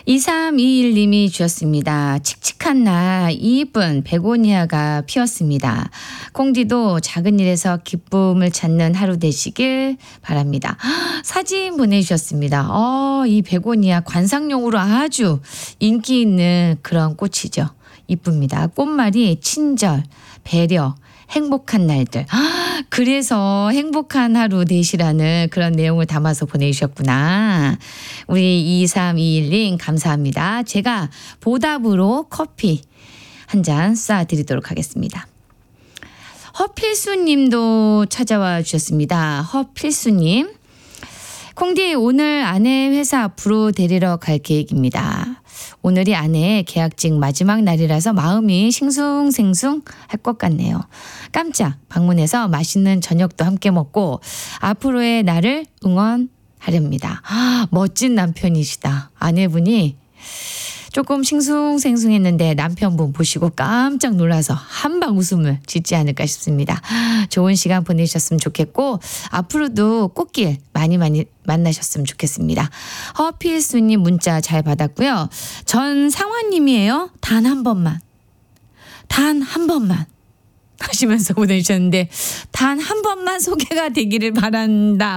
2321님이 주셨습니다. 칙칙한 날 이쁜 베고니아가 피었습니다. 콩디도 작은 일에서 기쁨을 찾는 하루 되시길 바랍니다. 사진 보내주셨습니다. 이 베고니아 관상용으로 아주 인기 있는 그런 꽃이죠. 이쁩니다. 꽃말이 친절, 배려, 행복한 날들. 그래서 행복한 하루 되시라는 그런 내용을 담아서 보내주셨구나. 우리 2321님 감사합니다. 제가 보답으로 커피 한 잔 쏴드리도록 하겠습니다. 허필수님도 찾아와 주셨습니다. 허필수님. 콩디 오늘 아내 회사 앞으로 데리러 갈 계획입니다. 오늘이 아내의 계약직 마지막 날이라서 마음이 싱숭생숭 할 것 같네요. 깜짝 방문해서 맛있는 저녁도 함께 먹고 앞으로의 나를 응원하렵니다. 멋진 남편이시다. 아내분이 조금 싱숭생숭했는데 남편분 보시고 깜짝 놀라서 한방 웃음을 짓지 않을까 싶습니다. 좋은 시간 보내셨으면 좋겠고 앞으로도 꽃길 많이 만나셨으면 좋겠습니다. 허필수님 문자 잘 받았고요. 전상화님이에요. 단 한 번만 하시면서 보내주셨는데 단 한 번만 소개가 되기를 바란다.